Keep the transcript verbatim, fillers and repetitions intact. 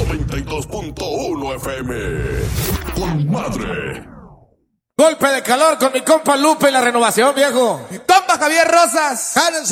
noventa y dos punto uno F M. Con madre. Golpe de calor con mi compa Lupe y la renovación, viejo. Mi compa Javier Rosas.